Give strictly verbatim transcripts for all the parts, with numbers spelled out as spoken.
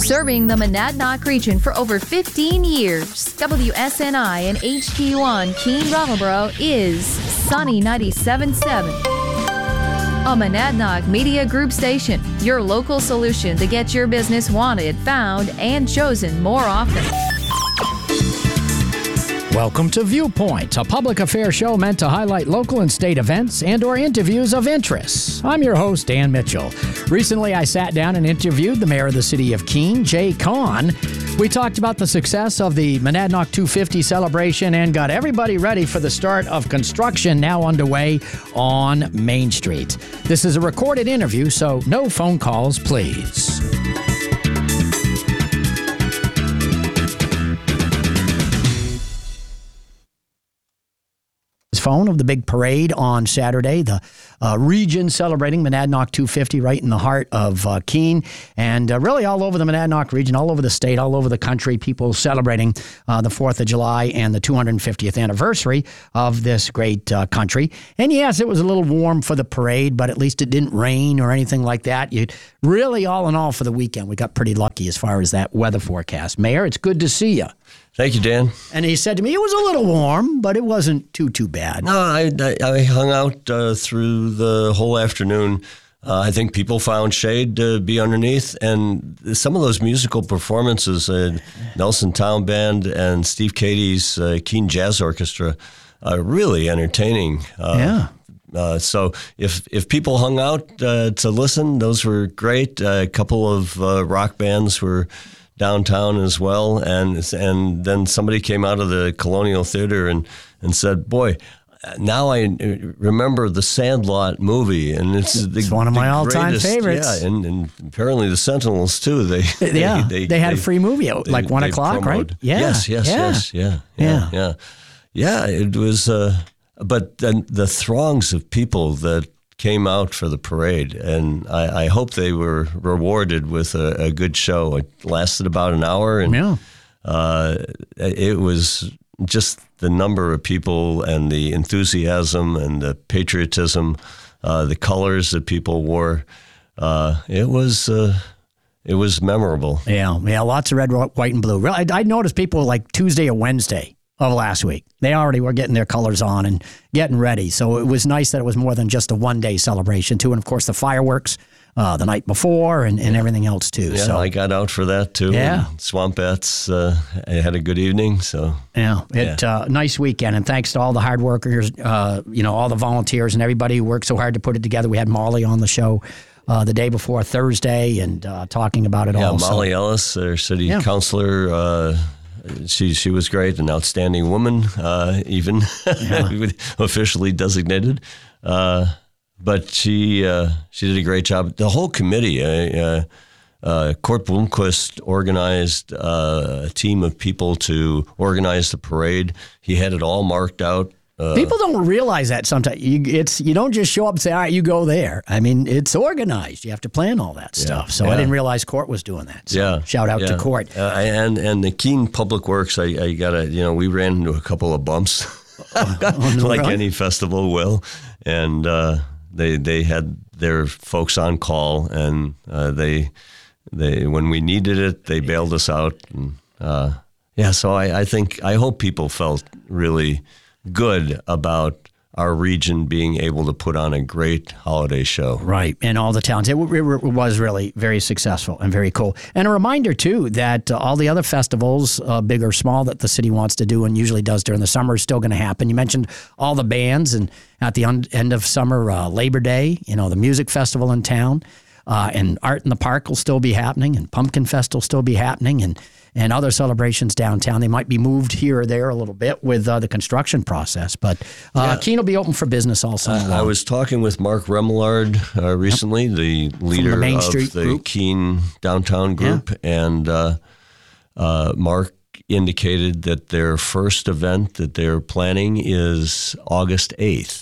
Serving the Monadnock region for over fifteen years, W S N I and H Q one Keene Brattleboro is Sunny ninety-seven point seven. A Monadnock Media Group station, your local solution to get your business wanted, found, and chosen more often. Welcome to Viewpoint, a public affairs show meant to highlight local and state events and or interviews of interest. I'm your host, Dan Mitchell. Recently, I sat down and interviewed the mayor of the city of Keene, Jay Kahn. We talked about the success of the Monadnock two fifty celebration and got everybody ready for the start of construction now underway on Main Street. This is a recorded interview, so no phone calls, please. Phone of the big parade on Saturday, the uh, region celebrating Monadnock two fifty right in the heart of uh, Keene, and uh, really all over the Monadnock region, all over the state, all over the country, people celebrating uh, the fourth of July and the two hundred fiftieth anniversary of this great uh, country. And yes, it was a little warm for the parade, but at least it didn't rain or anything like that. You really, all in all, for the weekend, we got pretty lucky as far as that weather forecast. Mayor, it's good to see you. Thank you, Dan. And he said to me, it was a little warm, but it wasn't too, too bad. No, I, I, I hung out uh, through the whole afternoon. Uh, I think people found shade to be underneath. And some of those musical performances, uh, Nelson Town Band and Steve Cady's uh, Keene Jazz Orchestra, are really entertaining. Uh, yeah. Uh, so if if people hung out uh, to listen, those were great. Uh, a couple of uh, rock bands were downtown as well, and and then somebody came out of the Colonial Theater and, and said, boy, now I remember the Sandlot movie, and it's, it's the, one of my the all-time greatest, favorites. Yeah, and, and apparently the Sentinels, too. They Yeah, they, they, they had they, a free movie at like one o'clock, promoted. right? Yeah. Yes, yes, yeah. yes, yeah, yeah, yeah. Yeah, it was, uh, but then the throngs of people that came out for the parade, and I, I hope they were rewarded with a, a good show. It lasted about an hour, and yeah. uh, it was just the number of people and the enthusiasm and the patriotism, uh, the colors that people wore. Uh, it was uh, it was memorable. Yeah, yeah, lots of red, white, and blue. I, I noticed people like Tuesday or Wednesday of last week. They already were getting their colors on and getting ready. So it was nice that it was more than just a one-day celebration, too. And, of course, the fireworks uh, the night before and, and yeah. everything else, too. Yeah, so, I got out for that, too. Yeah. Swampettes uh, had a good evening. So Yeah, it yeah. Uh, nice weekend. And thanks to all the hard workers, uh, you know, all the volunteers and everybody who worked so hard to put it together. We had Molly on the show uh, the day before Thursday and uh, talking about it yeah, all. Yeah, Molly so, Ellis, our city yeah. councilor, uh, She she was great, an outstanding woman, uh, even yeah. officially designated. Uh, but she uh, she did a great job. The whole committee, uh, uh, Court Bloomquist organized uh, a team of people to organize the parade. He had it all marked out. Uh, People don't realize that sometimes. You, it's you don't just show up and say, all right, you go there. I mean, it's organized. You have to plan all that yeah, stuff. So yeah. I didn't realize Court was doing that. So yeah, shout out yeah. to Court. Uh, and and the Keene Public Works, I, I got to, you know, we ran into a couple of bumps, oh, oh, no, like really? any festival will. And uh, they they had their folks on call, and uh, they they when we needed it, they bailed us out. And, uh, yeah, so I, I think, I hope people felt really good about our region being able to put on a great holiday show. Right, and all the towns. It, it, it was really very successful and very cool. And a reminder, too, that uh, all the other festivals, uh, big or small, that the city wants to do and usually does during the summer is still going to happen. You mentioned all the bands, and at the un- end of summer, uh, Labor Day, you know, the music festival in town, uh, and Art in the Park will still be happening, and Pumpkin Fest will still be happening, and and other celebrations downtown. They might be moved here or there a little bit with uh, the construction process, but uh, yeah. Keene will be open for business all summer long. I was talking with Mark Remillard uh, recently, yep. the leader the Main of Street the group. Keene downtown group, yeah. and uh, uh, Mark indicated that their first event that they're planning is August eighth.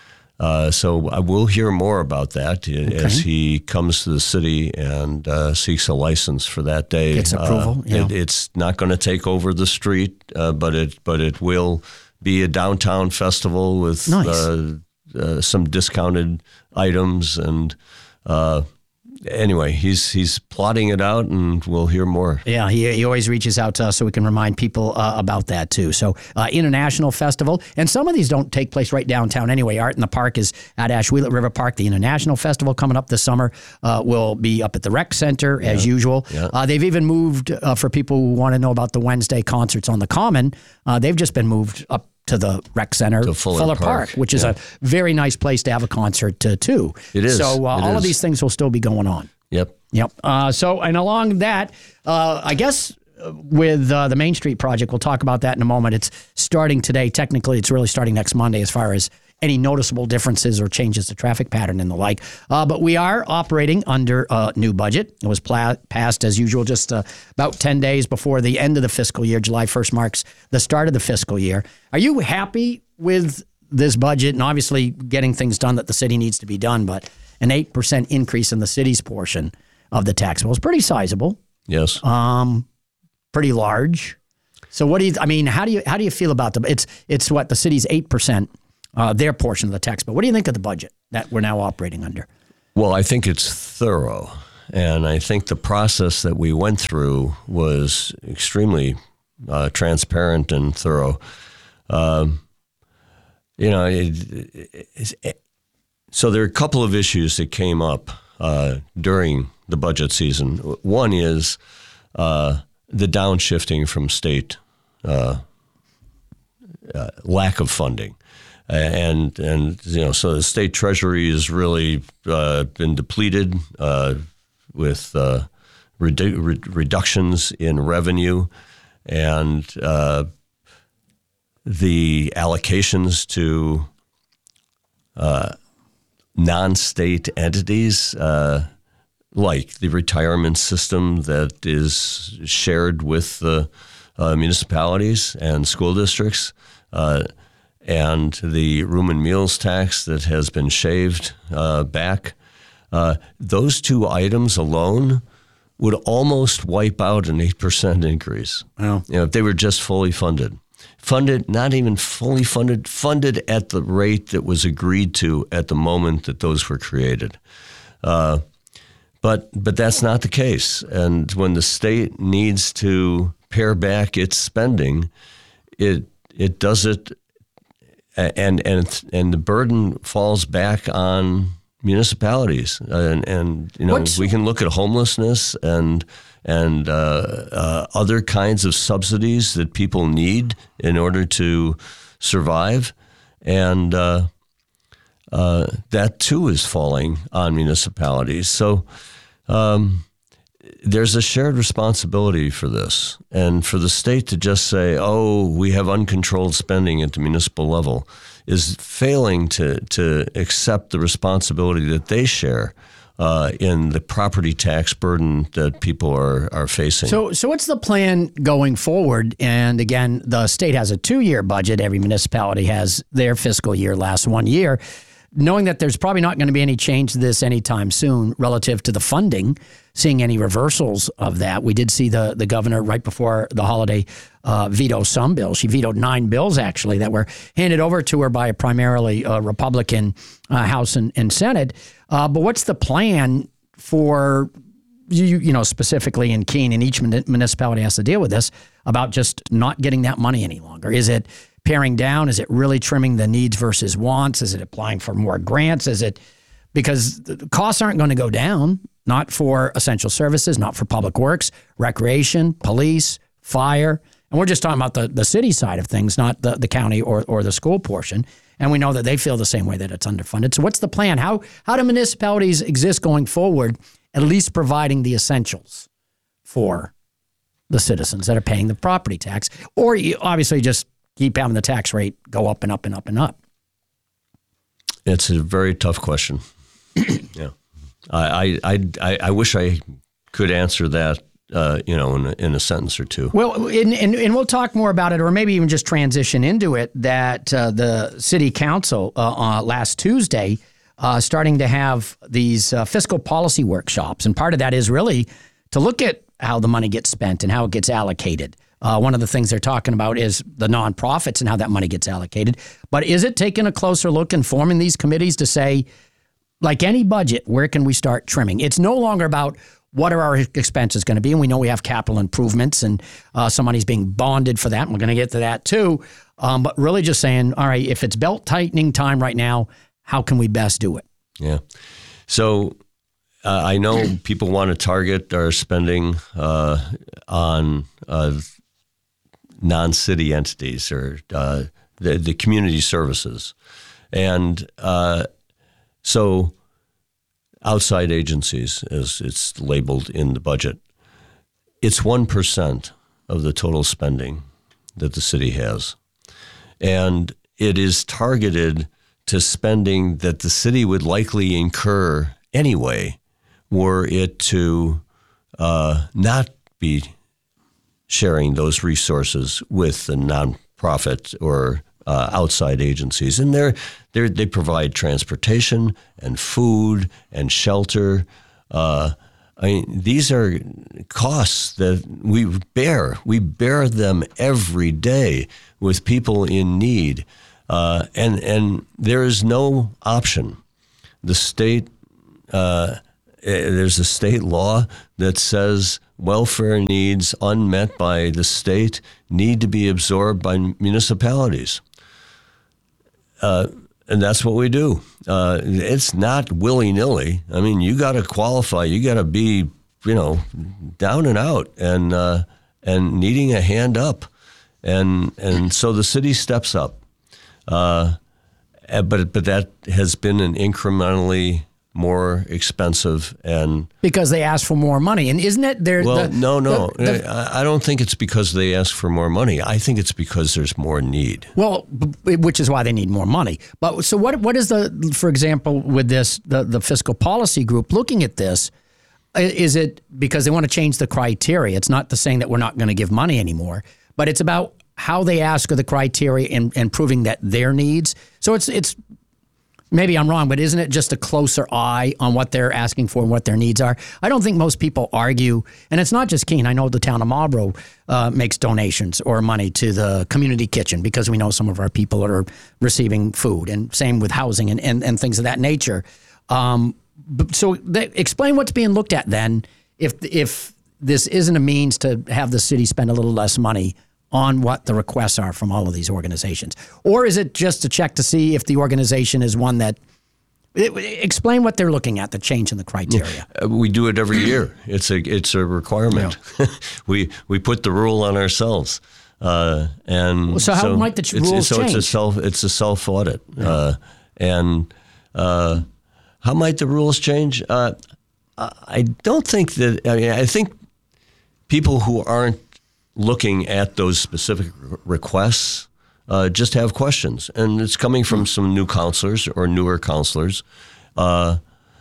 Uh, so I will hear more about that okay. as he comes to the city and uh, seeks a license for that day. Gets approval. Uh, yeah. it, it's not going to take over the street, uh, but it but it will be a downtown festival with nice. uh, uh, some discounted items and uh, anyway, he's he's plotting it out, and we'll hear more. Yeah, he, he always reaches out to us so we can remind people uh, about that too. So uh, International Festival, and some of these don't take place right downtown anyway. Art in the Park is at Ashwellet River Park. The International Festival coming up this summer uh, will be up at the Rec Center yeah. as usual. Yeah. Uh, they've even moved, uh, for people who want to know about the Wednesday concerts on the Common, uh, they've just been moved up to the Rec Center, to Fuller, Fuller Park, Park, which is yeah. a very nice place to have a concert to, too. It is. So uh, it all is. of these things will still be going on. Yep. Yep. Uh, so, and along that, uh, I guess with uh, the Main Street project, we'll talk about that in a moment. It's starting today. Technically, it's really starting next Monday as far as any noticeable differences or changes to traffic pattern and the like. Uh, but we are operating under a new budget. It was pla- passed, as usual, just uh, about ten days before the end of the fiscal year. July first marks the start of the fiscal year. Are you happy with this budget? And obviously getting things done that the city needs to be done, but an eight percent increase in the city's portion of the tax bill is pretty sizable. Yes. Um, pretty large. So what do you, I mean, how do you, how do you feel about the, it's, it's what the city's eight percent, uh, their portion of the tax bill. What do you think of the budget that we're now operating under? Well, I think it's thorough. And I think the process that we went through was extremely uh, transparent and thorough. Um, you know, it, it, it, so there are a couple of issues that came up uh, during the budget season. One is uh, the downshifting from state uh, uh, lack of funding. And, and you know, so the state treasury has really uh, been depleted uh, with uh, redu- re- reductions in revenue, and uh, the allocations to uh, non-state entities, uh, like the retirement system that is shared with the uh, municipalities and school districts, uh, and the room and meals tax that has been shaved uh, back. Uh, those two items alone would almost wipe out an eight percent increase. Wow. You know, if they were just fully funded. Funded, not even fully funded, funded at the rate that was agreed to at the moment that those were created. Uh, but but that's not the case. And when the state needs to pare back its spending, it it does it, and and and the burden falls back on municipalities. And, and you know, What's, we can look at homelessness and and uh, uh, other kinds of subsidies that people need in order to survive. And uh, uh, that, too, is falling on municipalities. So um, there's a shared responsibility for this. And for the state to just say, oh, we have uncontrolled spending at the municipal level is failing to, to accept the responsibility that they share Uh, in the property tax burden that people are, are facing. So so what's the plan going forward? And again, the state has a two-year budget. Every municipality has their fiscal year lasts one year. Knowing that there's probably not going to be any change to this anytime soon relative to the funding, seeing any reversals of that. We did see the, the governor right before the holiday uh, veto some bills. She vetoed nine bills, actually, that were handed over to her by a primarily uh, Republican uh, House and, and Senate. Uh, but what's the plan for, you, you know, specifically in Keene, and each municipality has to deal with this, about just not getting that money any longer? Is it paring down? Is it really trimming the needs versus wants? Is it applying for more grants? Is it, because the costs aren't going to go down, not for essential services, not for public works, recreation, police, fire. And we're just talking about the, the city side of things, not the, the county or, or the school portion. And we know that they feel the same way, that it's underfunded. So what's the plan? How, how do municipalities exist going forward, at least providing the essentials for the citizens that are paying the property tax? Or you obviously just keep having the tax rate go up and up and up and up? It's a very tough question. yeah, I, I I I wish I could answer that, uh, you know, in a, in a sentence or two. Well, and, and and we'll talk more about it, or maybe even just transition into it. That uh, the city council uh, uh, last Tuesday uh, starting to have these uh, fiscal policy workshops, and part of that is really to look at how the money gets spent and how it gets allocated. Uh, one of the things they're talking about is the nonprofits and how that money gets allocated. But is it taking a closer look and forming these committees to say, like any budget, where can we start trimming? It's no longer about what are our expenses going to be, and we know we have capital improvements, and uh, some money's being bonded for that, and we're going to get to that too. Um, but really just saying, all right, if it's belt tightening time right now, how can we best do it? Yeah. So uh, I know people want to target our spending uh, on uh, non-city entities or uh, the, the community services. And uh, so outside agencies, as it's labeled in the budget, it's one percent of the total spending that the city has. And it is targeted to spending that the city would likely incur anyway, were it to uh, not be sharing those resources with the nonprofit or uh, outside agencies. And they're, they're, they provide transportation and food and shelter. Uh, I mean, these are costs that we bear. We bear them every day with people in need. Uh, and, and there is no option. The state, uh, there's a state law that says welfare needs unmet by the state need to be absorbed by municipalities. Uh, and that's what we do. Uh, it's not willy-nilly. I mean, you got to qualify. You got to be, you know, down and out and uh, and needing a hand up. And and so the city steps up. Uh, but but that has been an incrementally more expensive and because they ask for more money, and isn't it there? Well, the, no, no, the, the, I don't think it's because they ask for more money. I think it's because there's more need. Well, which is why they need more money. But so what? What is the, for example, with this the the fiscal policy group looking at this? Is it because they want to change the criteria? It's not the saying that we're not going to give money anymore, but it's about how they ask of the criteria and, and proving that their needs. So it's it's. Maybe I'm wrong, but isn't it just a closer eye on what they're asking for and what their needs are? I don't think most people argue, and it's not just Keene. I know the town of Marlboro uh, makes donations or money to the community kitchen because we know some of our people are receiving food, and same with housing and, and, and things of that nature. Um, so they, explain what's being looked at then if if this isn't a means to have the city spend a little less money on what the requests are from all of these organizations. Or is it just to check to see if the organization is one that, explain what they're looking at, the change in the criteria. Yeah, we do it every year. It's a it's a requirement. Yeah. we we put the rule on ourselves. Uh, and well, so how so might the it's, rules so change? So it's a self it's a self audit. Yeah. Uh, and uh, how might the rules change? Uh, I don't think that. I mean, I think people who aren't looking at those specific requests uh, just have questions, and it's coming from some new counselors or newer counselors. Uh,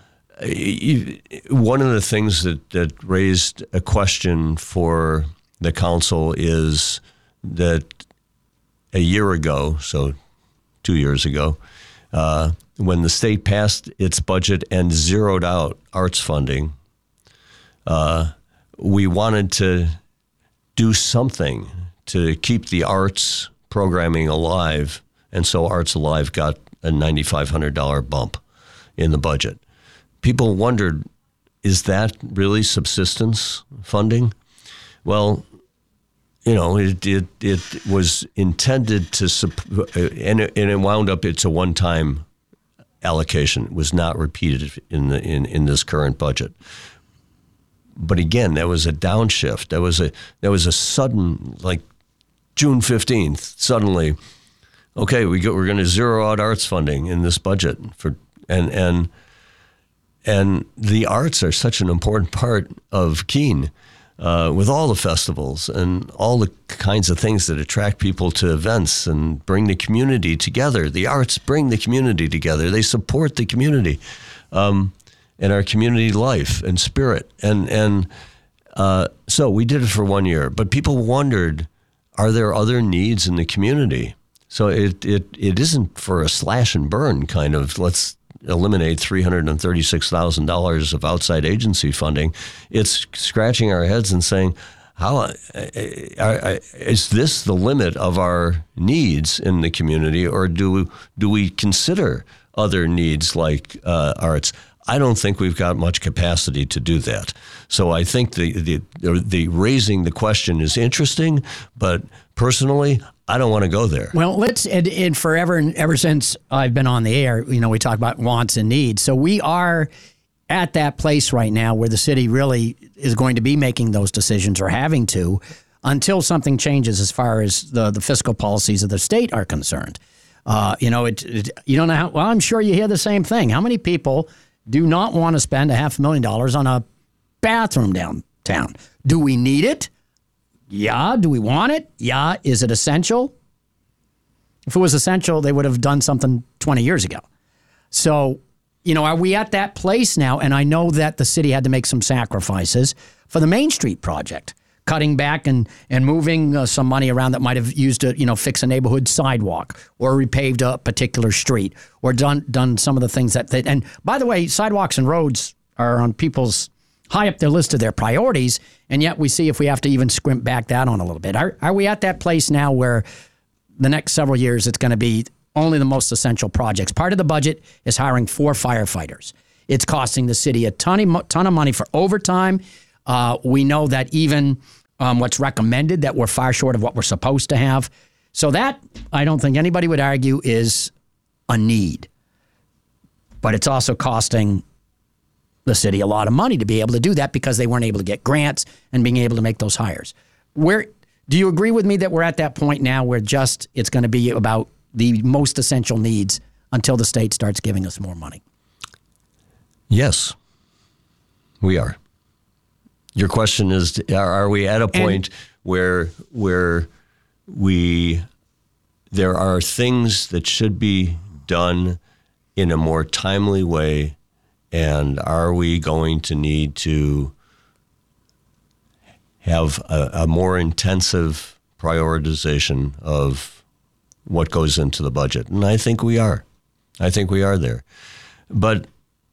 one of the things that, that raised a question for the council is that a year ago, so two years ago, uh, when the state passed its budget and zeroed out arts funding, uh, we wanted to do something to keep the arts programming alive. And so Arts Alive got a nine thousand five hundred dollars bump in the budget. People wondered, is that really subsistence funding? Well, you know, it it, it was intended to, and it, and it wound up, it's a one-time allocation. It was not repeated in the in, in this current budget. But again, that was a downshift. That was a that was a sudden, like June fifteenth, suddenly, okay, we go, we're going to zero out arts funding in this budget for and and and the arts are such an important part of Keene, uh, with all the festivals and all the kinds of things that attract people to events and bring the community together. The arts bring the community together. They support the community. Um, and our community life and spirit. And and uh, so we did it for one year. But people wondered, are there other needs in the community? So it it, it isn't for a slash and burn kind of, let's eliminate three hundred thirty-six thousand dollars of outside agency funding. It's scratching our heads and saying, how uh, uh, is this the limit of our needs in the community, or do do we consider other needs like uh, arts. I don't think we've got much capacity to do that. So I think the the the raising the question is interesting, but personally, I don't want to go there. Well, let's and, and forever and ever since I've been on the air, you know, we talk about wants and needs. So we are at that place right now where the city really is going to be making those decisions or having to until something changes as far as the the fiscal policies of the state are concerned. Uh, you know, it, it you don't know how. Well, I'm sure you hear the same thing. How many people do not want to spend a half a million dollars on a bathroom downtown? Do we need it? Yeah. Do we want it? Yeah. Is it essential? If it was essential, they would have done something twenty years ago. So, you know, are we at that place now? And I know that the city had to make some sacrifices for the Main Street project, cutting back and, and moving uh, some money around that might have used to, you know, fix a neighborhood sidewalk or repaved a particular street or done done some of the things that they, and by the way, sidewalks and roads are on people's high up their list of their priorities, and yet we see if we have to even scrimp back that on a little bit. Are, are we at that place now where the next several years it's going to be only the most essential projects? Part of the budget is hiring four firefighters. It's costing the city a ton of, ton of money for overtime. Uh, we know that even um, what's recommended, that we're far short of what we're supposed to have. So that, I don't think anybody would argue, is a need. But it's also costing the city a lot of money to be able to do that because they weren't able to get grants and being able to make those hires. Where do you agree with me that we're at that point now where just it's going to be about the most essential needs until the state starts giving us more money? Yes, we are. Your question is, are we at a point and, where where we there are things that should be done in a more timely way, and are we going to need to have a, a more intensive prioritization of what goes into the budget? And I think we are. I think we are there. But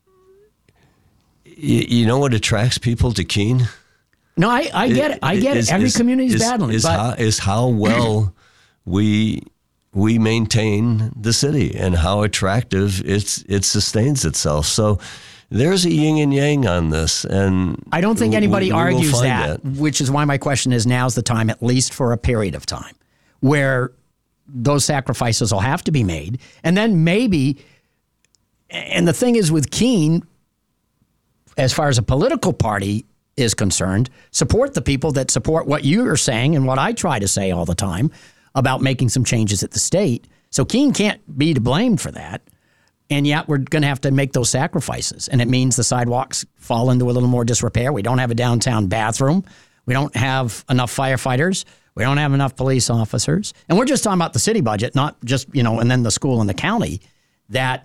you know what attracts people to Keene? No, I, I get it. I get is, it. Every community is battling. Is, but how, is how well we we maintain the city and how attractive it's it sustains itself. So there's a yin and yang on this, and I don't think anybody we, we argues that, that. Which is why my question is: now's the time, at least for a period of time, where those sacrifices will have to be made, and then maybe. And the thing is with Keene, as far as a political party is concerned, support the people that support what you are saying and what I try to say all the time about making some changes at the state. So Keene can't be to blame for that. And yet we're going to have to make those sacrifices. And it means the sidewalks fall into a little more disrepair. We don't have a downtown bathroom. We don't have enough firefighters. We don't have enough police officers. And we're just talking about the city budget, not just, you know, and then the school and the county. That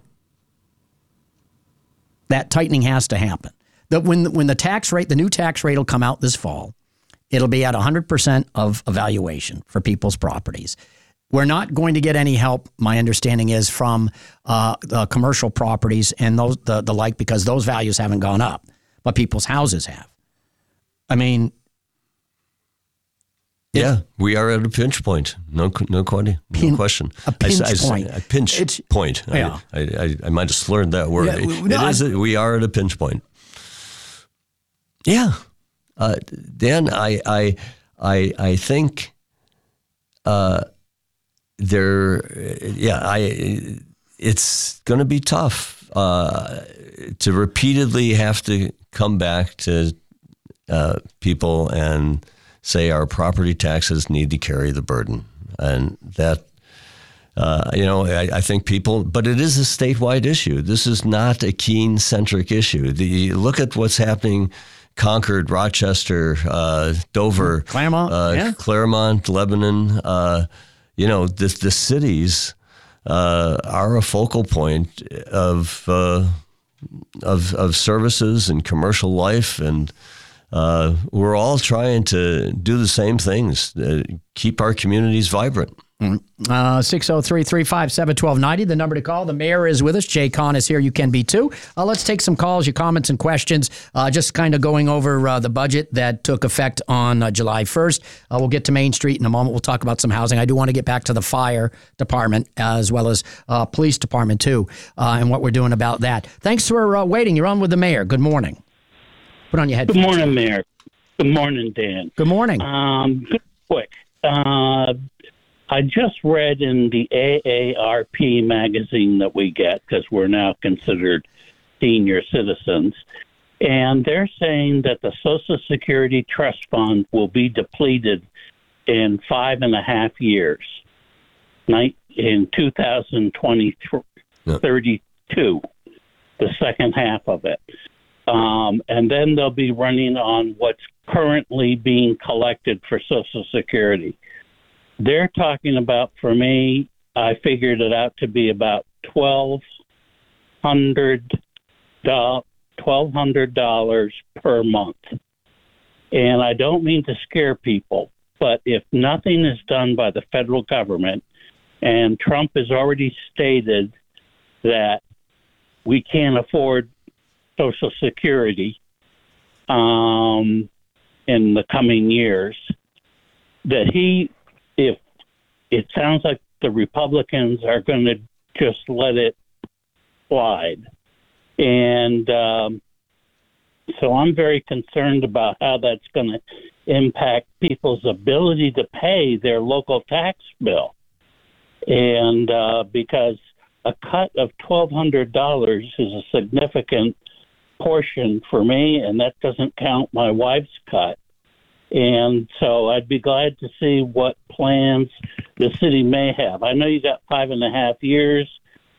that tightening has to happen. That when when the tax rate, the new tax rate will come out this fall, it'll be at one hundred percent of evaluation for people's properties. We're not going to get any help, my understanding is, from uh, the commercial properties and those the, the like, because those values haven't gone up, but people's houses have. I mean, yeah, we are at a pinch point. No, no, no pin, question. A pinch I, I, point. A pinch it's, point. Yeah. I, I, I might have slurred that word. Yeah, no, it is. I, we are at a pinch point. Yeah, uh, Dan, I, I, I, I think. Uh, There, yeah, I. It's going to be tough uh, to repeatedly have to come back to uh, people and say our property taxes need to carry the burden, and that, uh, you know, I, I think people. But it is a statewide issue. This is not a Keene-centric issue. The look at what's happening. Concord, Rochester, uh, Dover, Claremont, uh, yeah. Claremont, Lebanon. Uh, You know, the, the cities uh, are a focal point of, uh, of of services and commercial life, and uh, we're all trying to do the same things, uh, keep our communities vibrant. Uh, six oh three, three five seven, one two nine oh, the number to call. The mayor is with us. Jay Kahn is here. You can be too. Uh, let's take some calls, your comments and questions. Uh, just kind of going over uh, the budget that took effect on uh, July first. Uh, we'll get to Main Street in a moment. We'll talk about some housing. I do want to get back to the fire department uh, as well as uh, police department too, uh, and what we're doing about that. Thanks for uh, waiting. You're on with the mayor. Good morning. Put on your headphones. Good morning, Mayor. Good morning, Dan. Good morning. Um, good, quick. Uh, I just read in the A A R P magazine that we get, because we're now considered senior citizens, and they're saying that the Social Security Trust Fund will be depleted in five and a half years, in two thousand thirty-two, the second half of it. Um, and then they'll be running on what's currently being collected for Social Security. They're talking about, for me, I figured it out to be about twelve hundred dollars per month. And I don't mean to scare people, but if nothing is done by the federal government, and Trump has already stated that we can't afford Social Security um, in the coming years, that he, if it sounds like the Republicans are going to just let it slide. And um, so I'm very concerned about how that's going to impact people's ability to pay their local tax bill. And uh, because a cut of twelve hundred dollars is a significant portion for me, and that doesn't count my wife's cut. And so I'd be glad to see what plans the city may have. I know you got five and a half years,